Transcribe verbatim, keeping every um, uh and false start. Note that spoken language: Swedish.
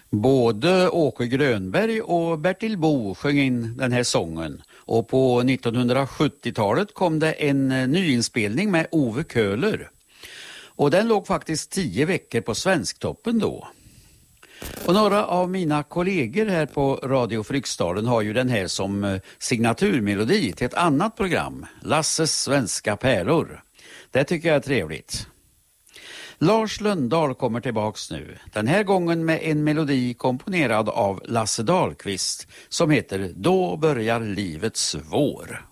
Både Åke Grönberg och Bertil Bo sjöng in den här sången. Och på nittonhundrasjuttiotalet kom det en nyinspelning med Ove Köhler. Och den låg faktiskt tio veckor på Svensktoppen då. Och några av mina kollegor här på Radio Fryksdalen har ju den här som signaturmelodi till ett annat program, Lasses svenska pärlor. Det tycker jag är trevligt. Lars Lundahl kommer tillbaks nu, den här gången med en melodi komponerad av Lasse Dahlqvist som heter Då börjar livets vår.